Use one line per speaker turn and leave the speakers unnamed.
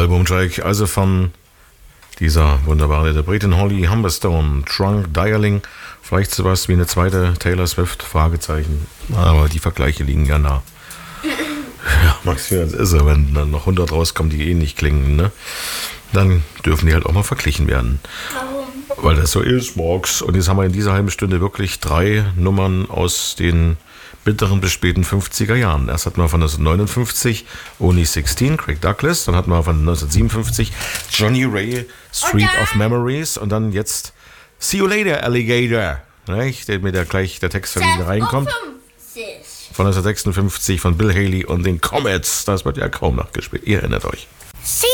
Albumtrack, also von dieser wunderbaren Interpretin Holly Humberstone, Drunk Dialing, vielleicht sowas wie eine zweite Taylor Swift, Fragezeichen, aber die Vergleiche liegen ja nah. Ja, Max, wie das ist er, wenn dann noch 100 rauskommen, die ähnlich klingen, ne? Dann dürfen die halt auch mal verglichen werden.
Warum?
Weil das so ist, Max. Und jetzt haben wir in dieser halben Stunde wirklich 3 Nummern aus den mittleren bis späten 50er Jahren. Erst hatten wir von 1959 Only 16, Craig Douglas. Dann hatten wir von 1957 Johnny Ray, Street of Memories. Und dann jetzt See You Later, Alligator. Nicht? Der mit der gleich der Text reinkommt.
56.
Von 1956 von Bill Haley und den Comets. Das wird ja kaum nachgespielt. Ihr erinnert euch.
See